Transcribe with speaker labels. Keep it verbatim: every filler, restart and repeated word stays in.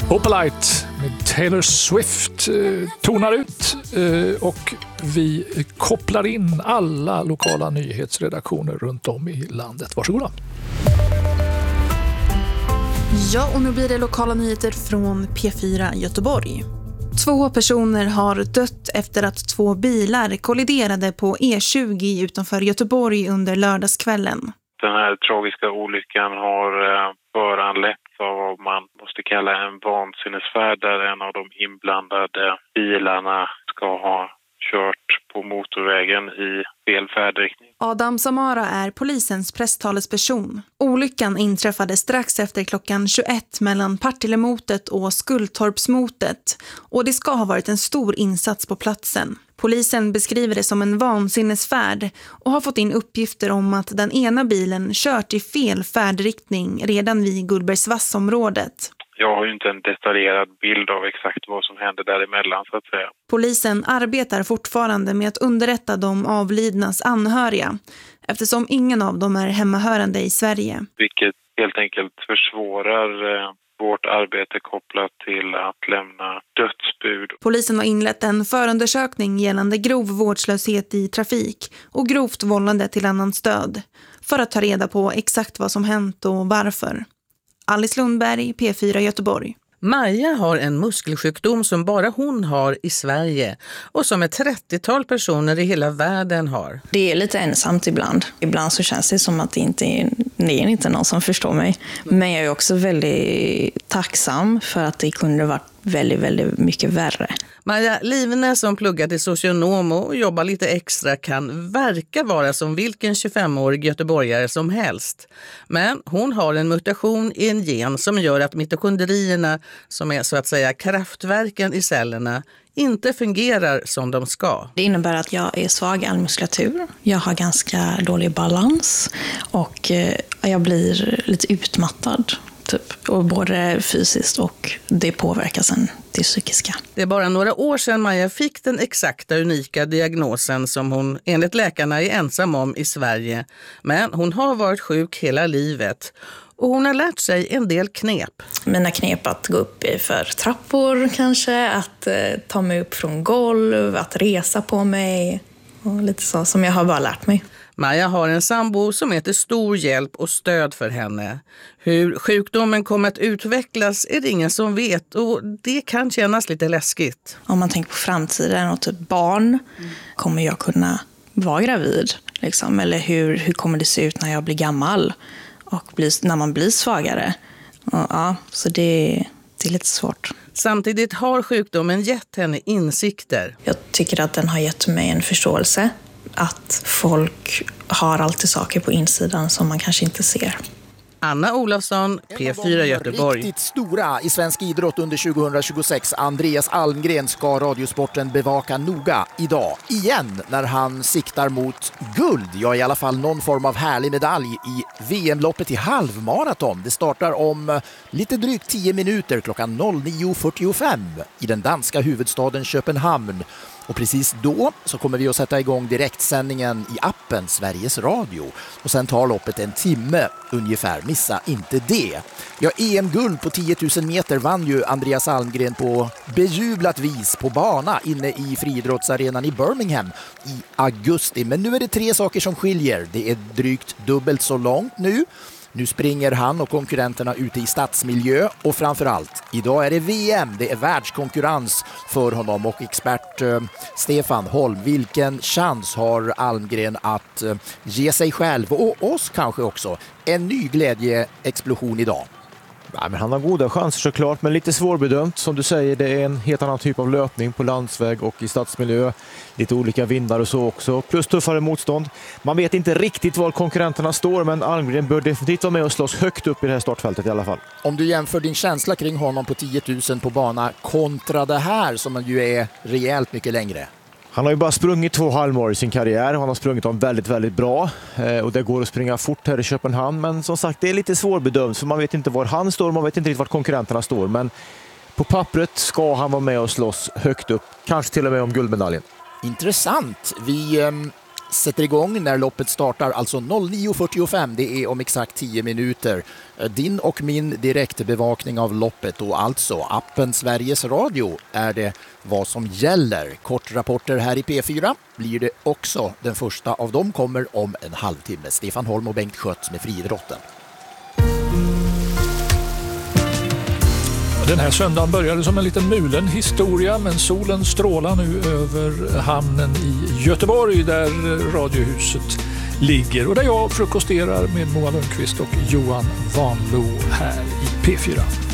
Speaker 1: Opalite med Taylor Swift eh, tonar ut eh, och vi kopplar in alla lokala nyhetsredaktioner runt om i landet. Varsågoda.
Speaker 2: Ja, och nu blir det lokala nyheter från P fyra Göteborg. Två personer har dött efter att två bilar kolliderade på E tjugo utanför Göteborg under lördagskvällen.
Speaker 3: Den här tragiska olyckan har föranletts av vad man måste kalla en vansinnesfärd där en av de inblandade bilarna ska ha kört på motorvägen i fel färdriktning.
Speaker 2: Adam Samara är polisens presstalesperson. Olyckan inträffade strax efter klockan tjugoett mellan Partillemotet och Skulltorpsmotet och det ska ha varit en stor insats på platsen. Polisen beskriver det som en vansinnesfärd och har fått in uppgifter om att den ena bilen kört i fel färdriktning redan vid Gullbergsvassområdet.
Speaker 3: Jag har ju inte en detaljerad bild av exakt vad som hände däremellan så att säga.
Speaker 2: Polisen arbetar fortfarande med att underrätta de avlidnas anhöriga eftersom ingen av dem är hemmahörande i Sverige.
Speaker 3: Vilket helt enkelt försvårar eh, vårt arbete kopplat till att lämna dödsbud.
Speaker 2: Polisen har inlett en förundersökning gällande grov vårdslöshet i trafik och grovt vållande till annan stöd för att ta reda på exakt vad som hänt och varför. Alice Lundberg, P fyra Göteborg.
Speaker 4: Maja har en muskelsjukdom som bara hon har i Sverige och som ett trettiotal personer i hela världen har.
Speaker 5: Det är lite ensamt ibland. Ibland så känns det som att det inte är, det är inte någon som förstår mig. Men jag är också väldigt tacksam för att det kunde varit väldigt, väldigt mycket värre.
Speaker 4: Maja Livne som pluggar till socionom och jobbar lite extra kan verka vara som vilken tjugofemårig göteborgare som helst. Men hon har en mutation i en gen som gör att mitokondrierna, som är så att säga kraftverken i cellerna, inte fungerar som de ska.
Speaker 5: Det innebär att jag är svag i all muskulatur. Jag har ganska dålig balans och jag blir lite utmattad. Typ. Och både fysiskt och det påverkar sen det psykiska.
Speaker 4: Det är bara några år sedan Maja fick den exakta unika diagnosen som hon enligt läkarna är ensam om i Sverige. Men hon har varit sjuk hela livet och hon har lärt sig en del knep.
Speaker 5: Mina knep att gå upp för trappor kanske, att eh, ta mig upp från golv, att resa på mig och lite så som jag har bara lärt mig.
Speaker 4: Maja har en sambo som är till stor hjälp och stöd för henne. Hur sjukdomen kommer att utvecklas är det ingen som vet och det kan kännas lite läskigt.
Speaker 5: Om man tänker på framtiden och typ barn, mm. kommer jag kunna vara gravid? Liksom? Eller hur, hur kommer det se ut när jag blir gammal och blir, när man blir svagare? Och, ja, så det, det är lite svårt.
Speaker 4: Samtidigt har sjukdomen gett henne insikter.
Speaker 5: Jag tycker att den har gett mig en förståelse. Att folk har alltid saker på insidan som man kanske inte ser.
Speaker 4: Anna Olofsson, P fyra Göteborg.
Speaker 6: Riktigt stora i svensk idrott under tjugohundratjugosex. Andreas Almgren ska Radiosporten bevaka noga idag. Igen när han siktar mot guld. Ja, i alla fall någon form av härlig medalj i V M-loppet i halvmaraton. Det startar om lite drygt tio minuter klockan nio fyrtiofem i den danska huvudstaden Köpenhamn. Och precis då så kommer vi att sätta igång direktsändningen i appen Sveriges Radio. Och sen tar loppet en timme ungefär. Missa inte det. Ja, E M-guld på tio tusen meter vann ju Andreas Almgren på bejublat vis på bana inne i friidrottsarenan i Birmingham i augusti. Men nu är det tre saker som skiljer. Det är drygt dubbelt så långt nu. Nu springer han och konkurrenterna ute i stadsmiljö och framförallt, idag är det V M, det är världskonkurrens för honom och expert eh, Stefan Holm. Vilken chans har Almgren att eh, ge sig själv och oss kanske också en ny glädjeexplosion idag?
Speaker 7: Ja, men han har goda chanser såklart, men lite svårbedömt. Som du säger, det är en helt annan typ av löpning på landsväg och i stadsmiljö. Lite olika vindar och så också. Plus tuffare motstånd. Man vet inte riktigt var konkurrenterna står, men Almgren bör definitivt vara med och slåss högt upp i det här startfältet i alla fall. Om
Speaker 6: du jämför din känsla kring honom på tio tusen på bana kontra det här som ju är rejält mycket längre.
Speaker 7: Han har ju bara sprungit två halvmar i sin karriär. Han har sprungit dem väldigt, väldigt bra. Eh, och det går att springa fort här i Köpenhamn. Men som sagt, det är lite svårbedömt. För man vet inte var han står. Man vet inte riktigt var konkurrenterna står. Men på pappret ska han vara med och slåss högt upp. Kanske till och med om guldmedaljen.
Speaker 6: Intressant. Vi eh, sätter igång när loppet startar, alltså nio fyrtiofem. Det är om exakt tio minuter. Din och min direktbevakning av loppet och alltså appen Sveriges Radio är det vad som gäller. Kortrapporter här i P fyra blir det också. Den första av dem kommer om en halvtimme. Stefan Holm och Bengt Skötz med friidrotten.
Speaker 1: Den här söndagen började som en liten mulen historia, men solen strålar nu över hamnen i Göteborg där Radiohuset ligger och där jag frukosterar med Moa Lundqvist och Johan Vanlo här i P fyra.